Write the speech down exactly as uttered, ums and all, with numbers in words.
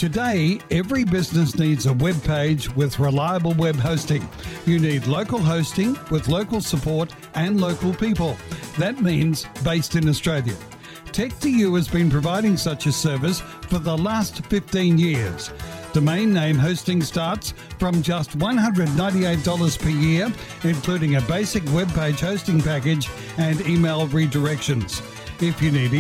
Today, every business needs a web page with reliable web hosting. You need local hosting with local support and local people. That means based in Australia. Tech two U has been providing such a service for the last fifteen years. Domain name hosting starts from just one hundred ninety-eight dollars per year, including a basic web page hosting package and email redirections. If you need